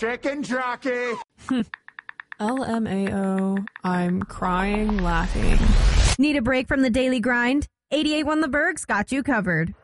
chicken jockey. LMAO, I'm crying laughing. Need a break from the daily grind? 88 Won The Berg's got you covered.